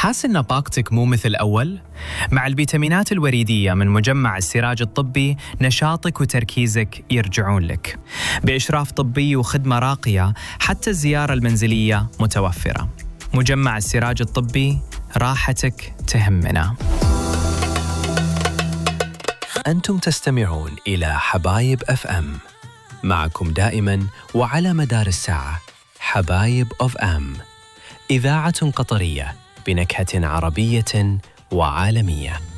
حاس إن طاقتك مو مثل أول؟ مع الفيتامينات الوريدية من مجمع السراج الطبي نشاطك وتركيزك يرجعون لك. بإشراف طبي وخدمة راقية، حتى الزيارة المنزلية متوفرة. مجمع السراج الطبي، راحتك تهمنا. أنتم تستمعون إلى حبايب أف أم، معكم دائما وعلى مدار الساعة. حبايب أف أم، إذاعة قطرية بنكهة عربية وعالمية.